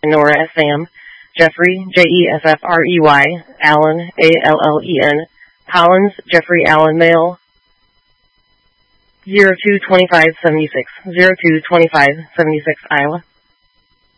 Nora, Sam, Jeffrey, Jeffrey, Allen, Allen, Collins, Jeffrey Allen, male, 022576, 022576, Iowa.